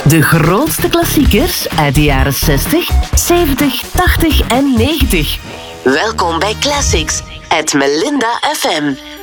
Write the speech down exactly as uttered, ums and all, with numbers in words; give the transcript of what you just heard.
De grootste klassiekers uit de jaren zestig, zeventig, tachtig en negentig. Welkom bij Classics at Melinda F M.